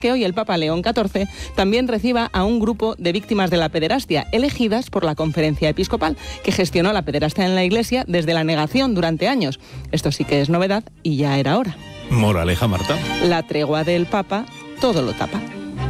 que hoy el Papa León XIV también reciba a un grupo de víctimas de la pederastia, elegidas por la Conferencia Episcopal, que gestionó la pederastia en la Iglesia desde la negación durante años. Esto sí que es novedad y ya era hora. Moraleja, Marta. La tregua del Papa todo lo tapa.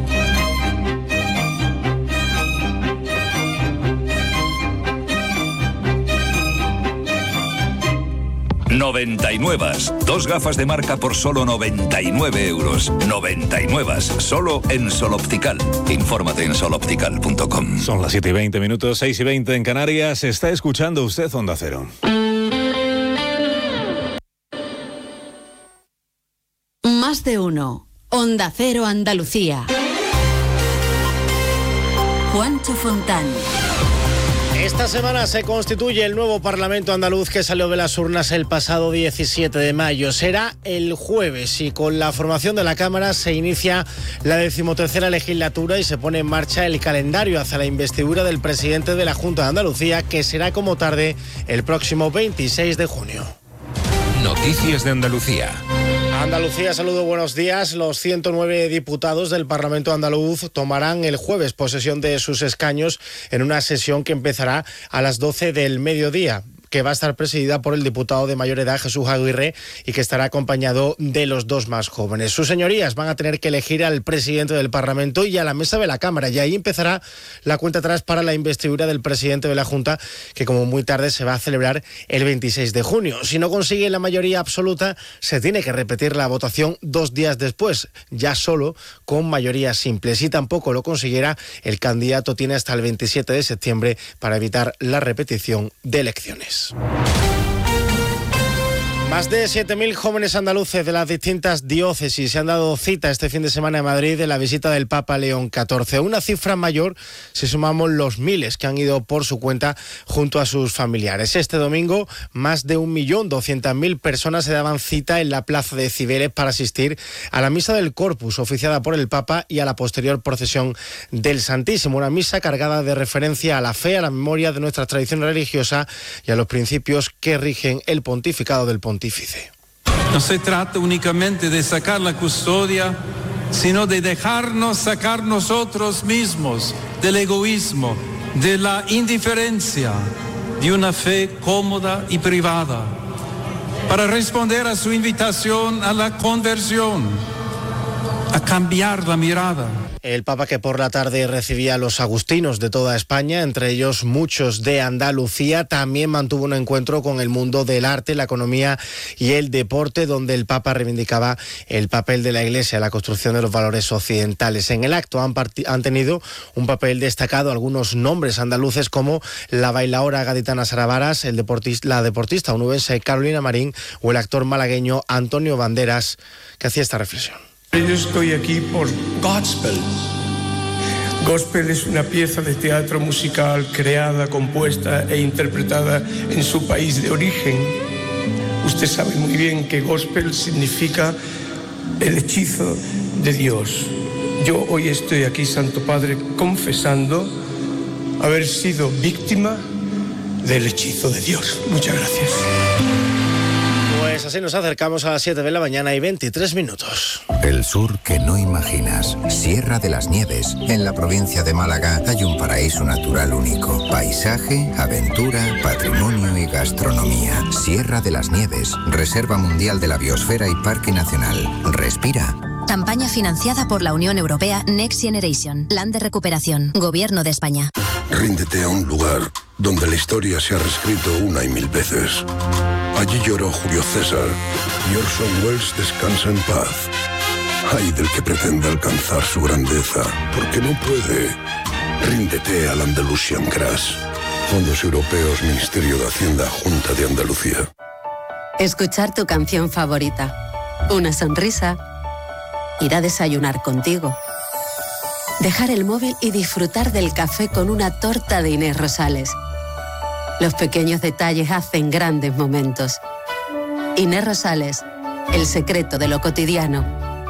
Noventainnuevas. 2 gafas de marca por solo 99 euros. Noventainnuevas. Solo en Sol Optical. Infórmate en soloptical.com. Son las 7:20, 6:20 en Canarias. Está escuchando usted Onda Cero. Más de uno. Onda Cero Andalucía. Juancho Fontán. Esta semana se constituye el nuevo Parlamento andaluz que salió de las urnas el pasado 17 de mayo. Será el jueves y con la formación de la Cámara se inicia la 13ª legislatura y se pone en marcha el calendario hacia la investidura del presidente de la Junta de Andalucía, que será como tarde el próximo 26 de junio. Noticias de Andalucía. Andalucía, saludo, buenos días. Los 109 diputados del Parlamento andaluz tomarán el jueves posesión de sus escaños en una sesión que empezará a las 12 del mediodía, que va a estar presidida por el diputado de mayor edad, Jesús Aguirre, y que estará acompañado de los 2 más jóvenes. Sus señorías van a tener que elegir al presidente del Parlamento y a la mesa de la Cámara, y ahí empezará la cuenta atrás para la investidura del presidente de la Junta, que como muy tarde se va a celebrar el 26 de junio. Si no consigue la mayoría absoluta, se tiene que repetir la votación 2 días después, ya solo con mayoría simple. Si tampoco lo consiguiera, el candidato tiene hasta el 27 de septiembre para evitar la repetición de elecciones. Más de 7.000 jóvenes andaluces de las distintas diócesis se han dado cita este fin de semana en Madrid de la visita del Papa León XIV. Una cifra mayor si sumamos los miles que han ido por su cuenta junto a sus familiares. Este domingo, más de 1.200.000 personas se daban cita en la plaza de Cibeles para asistir a la misa del Corpus, oficiada por el Papa, y a la posterior procesión del Santísimo. Una misa cargada de referencia a la fe, a la memoria de nuestra tradición religiosa y a los principios que rigen el pontificado del pontífice. No se trata únicamente de sacar la custodia, sino de dejarnos sacar nosotros mismos del egoísmo, de la indiferencia, de una fe cómoda y privada, para responder a su invitación a la conversión, a cambiar la mirada. El Papa, que por la tarde recibía a los agustinos de toda España, entre ellos muchos de Andalucía, también mantuvo un encuentro con el mundo del arte, la economía y el deporte, donde el Papa reivindicaba el papel de la Iglesia en la construcción de los valores occidentales. En el acto han tenido un papel destacado algunos nombres andaluces como la bailaora gaditana Sara Varas, la deportista onubense Carolina Marín o el actor malagueño Antonio Banderas, que hacía esta reflexión. Yo estoy aquí por Gospel. Gospel es una pieza de teatro musical creada, compuesta e interpretada en su país de origen. Usted sabe muy bien que Gospel significa el hechizo de Dios. Yo hoy estoy aquí, Santo Padre, confesando haber sido víctima del hechizo de Dios. Muchas gracias. Pues así nos acercamos a las 7 de la mañana y 23 minutos. El sur que no imaginas. Sierra de las Nieves. En la provincia de Málaga hay un paraíso natural único. Paisaje, aventura, patrimonio y gastronomía. Sierra de las Nieves. Reserva Mundial de la Biosfera y Parque Nacional. Respira. Campaña financiada por la Unión Europea Next Generation. Plan de recuperación. Gobierno de España. Ríndete a un lugar donde la historia se ha reescrito 1 y 1000 veces. Allí lloró Julio César y Orson Welles descansa en paz. Ay del que pretende alcanzar su grandeza, porque no puede. Ríndete al Andalusian Crash. Fondos Europeos, Ministerio de Hacienda, Junta de Andalucía. Escuchar tu canción favorita. Una sonrisa. Ir a desayunar contigo. Dejar el móvil y disfrutar del café con una torta de Inés Rosales. Los pequeños detalles hacen grandes momentos. Inés Rosales, el secreto de lo cotidiano.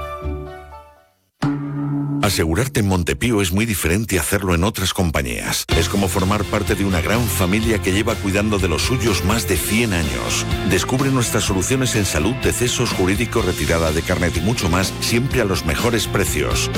Asegurarte en Montepío es muy diferente a hacerlo en otras compañías. Es como formar parte de una gran familia que lleva cuidando de los suyos más de 100 años. Descubre nuestras soluciones en salud, decesos, jurídico, retirada de carnet y mucho más, siempre a los mejores precios.